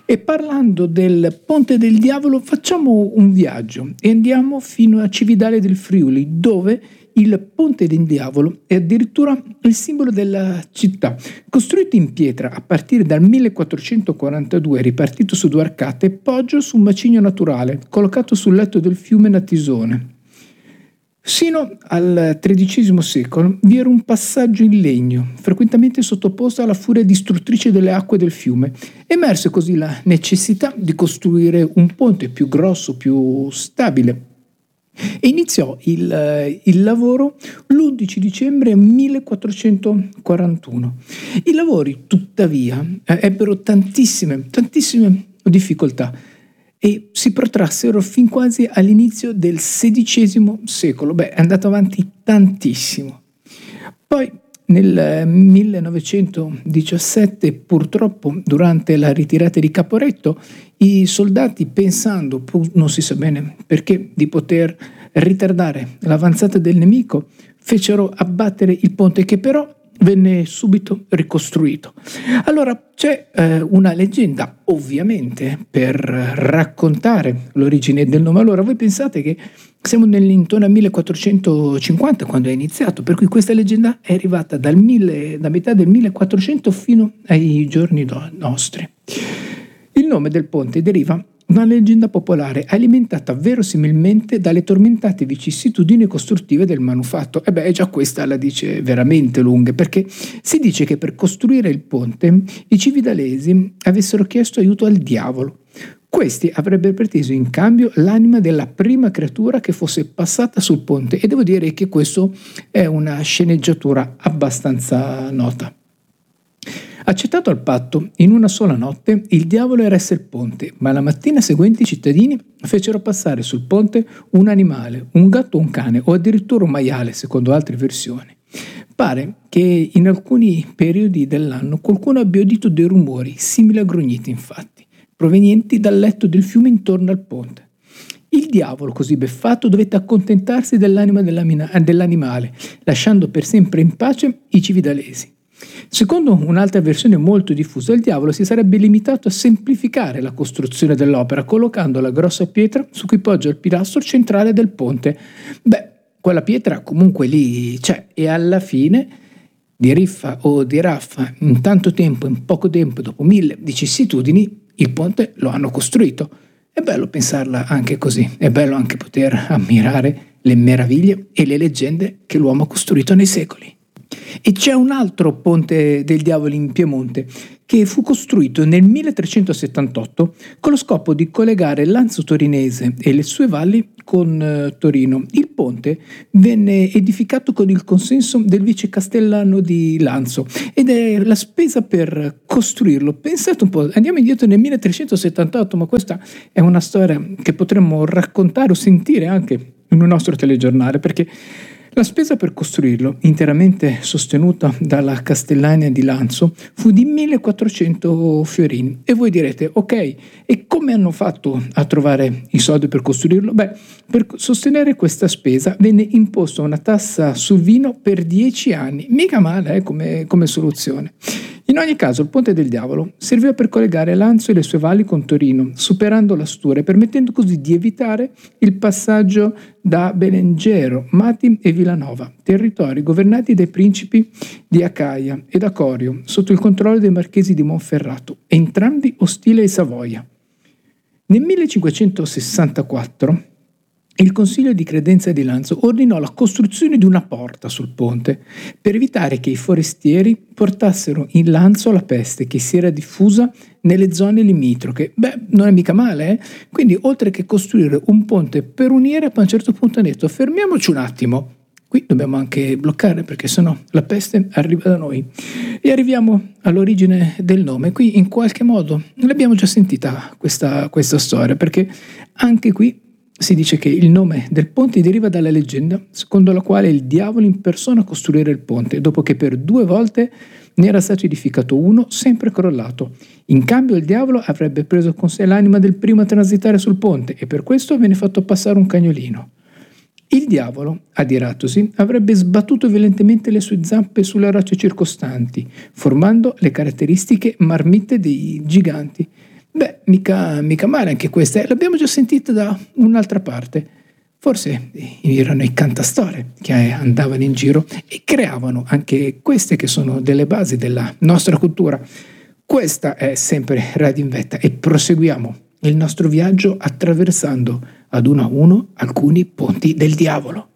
E parlando del Ponte del Diavolo, facciamo un viaggio e andiamo fino a Cividale del Friuli, dove il Ponte del Diavolo è addirittura il simbolo della città. Costruito in pietra a partire dal 1442, ripartito su due arcate, poggia su un macigno naturale, collocato sul letto del fiume Natisone. Sino al XIII secolo vi era un passaggio in legno, frequentemente sottoposto alla furia distruttrice delle acque del fiume. Emerse così la necessità di costruire un ponte più grosso, più stabile. E iniziò il lavoro l'11 dicembre 1441. I lavori, tuttavia, ebbero tantissime difficoltà e si protrassero fin quasi all'inizio del XVI secolo. È andato avanti tantissimo. Poi nel 1917, purtroppo, durante la ritirata di Caporetto, i soldati, pensando, non si sa bene perché, di poter ritardare l'avanzata del nemico, fecero abbattere il ponte, che però venne subito ricostruito. Allora c'è una leggenda, ovviamente, per raccontare l'origine del nome. Allora voi pensate che siamo intorno al 1450 quando è iniziato, per cui questa leggenda è arrivata da metà del 1400 fino ai giorni nostri. Il nome del ponte deriva da una leggenda popolare alimentata verosimilmente dalle tormentate vicissitudini costruttive del manufatto. Già questa la dice veramente lunga, perché si dice che per costruire il ponte i cividalesi avessero chiesto aiuto al diavolo. Questi avrebbero preteso in cambio l'anima della prima creatura che fosse passata sul ponte, e devo dire che questo è una sceneggiatura abbastanza nota. Accettato al patto, in una sola notte il diavolo eresse il ponte, ma la mattina seguente i cittadini fecero passare sul ponte un animale, un gatto o un cane, o addirittura un maiale, secondo altre versioni. Pare che in alcuni periodi dell'anno qualcuno abbia udito dei rumori, simili a grugniti infatti, provenienti dal letto del fiume intorno al ponte. Il diavolo, così beffato, dovette accontentarsi dell'anima dell'animale, lasciando per sempre in pace i cividalesi. Secondo un'altra versione molto diffusa, il diavolo si sarebbe limitato a semplificare la costruzione dell'opera, collocando la grossa pietra su cui poggia il pilastro centrale del ponte. Quella pietra comunque lì c'è, e alla fine, di riffa o di raffa, in tanto tempo, in poco tempo, dopo 1000 vicissitudini, il ponte lo hanno costruito. È bello pensarla anche così, è bello anche poter ammirare le meraviglie e le leggende che l'uomo ha costruito nei secoli. E c'è un altro ponte del diavolo in Piemonte che fu costruito nel 1378 con lo scopo di collegare Lanzo Torinese e le sue valli con Torino. Il ponte venne edificato con il consenso del vice castellano di Lanzo, ed è la spesa per costruirlo. Pensate un po', andiamo indietro nel 1378, ma questa è una storia che potremmo raccontare o sentire anche in un nostro telegiornale, perché la spesa per costruirlo, interamente sostenuta dalla Castellania di Lanzo, fu di 1400 fiorini. E voi direte, ok, e come hanno fatto a trovare i soldi per costruirlo? Per sostenere questa spesa venne imposta una tassa sul vino per 10 anni. Mica male come soluzione. In ogni caso, il Ponte del Diavolo serviva per collegare Lanzo e le sue valli con Torino, superando l'Asturia, permettendo così di evitare il passaggio da Belengero, Mati e Villanova, territori governati dai principi di Acaia e da Corio, sotto il controllo dei marchesi di Monferrato, entrambi ostili ai Savoia. Nel 1564 il Consiglio di Credenza di Lanzo ordinò la costruzione di una porta sul ponte per evitare che i forestieri portassero in Lanzo la peste che si era diffusa nelle zone limitroche. Non è mica male, eh? Quindi, oltre che costruire un ponte per unire, a un certo punto hanno detto fermiamoci un attimo, qui dobbiamo anche bloccare perché sennò la peste arriva da noi. E arriviamo all'origine del nome. Qui in qualche modo l'abbiamo già sentita questa storia, perché anche qui si dice che il nome del ponte deriva dalla leggenda secondo la quale il diavolo impersona a costruire il ponte, dopo che per 2 volte ne era stato edificato uno, sempre crollato. In cambio il diavolo avrebbe preso con sé l'anima del primo a transitare sul ponte, e per questo venne fatto passare un cagnolino. Il diavolo, adiratosi, avrebbe sbattuto violentemente le sue zampe sulle rocce circostanti, formando le caratteristiche marmitte dei giganti. Beh, mica male anche questa. L'abbiamo già sentita da un'altra parte. Forse erano i cantastorie che andavano in giro e creavano anche queste che sono delle basi della nostra cultura. Questa è sempre Radio Invetta e proseguiamo il nostro viaggio attraversando ad uno a uno alcuni ponti del diavolo.